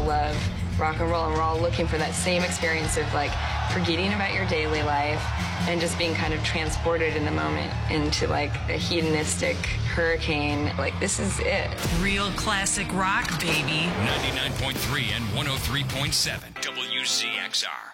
all love rock and roll, and we're all looking for that same experience of like forgetting about your daily life and just being kind of transported in the moment into like a hedonistic hurricane. Like, this is it. Real classic rock, baby. 99.3 and 103.7 WCXR.